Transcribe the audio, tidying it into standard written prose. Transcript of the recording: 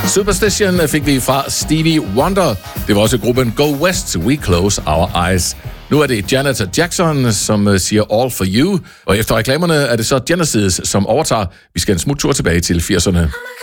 Superstition fik vi fra Stevie Wonder. Det var også gruppen Go West, We Close Our Eyes. Nu er det Janet Jackson, som siger All For You. Og efter reklamerne er det så Genesis, som overtager. Vi skal en smut tur tilbage til 80'erne.